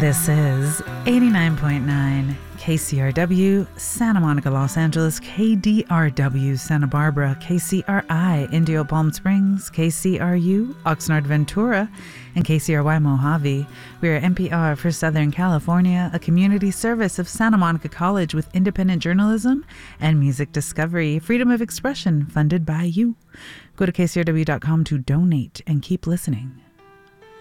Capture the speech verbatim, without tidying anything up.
This is eighty-nine point nine K C R W, Santa Monica, Los Angeles, K D R W, Santa Barbara, K C R I, Indio Palm Springs, K C R U, Oxnard, Ventura, and K C R Y, Mojave. We are N P R for Southern California, a community service of Santa Monica College with independent journalism and music discovery, freedom of expression funded by you. Go to K C R W dot com to donate and keep listening.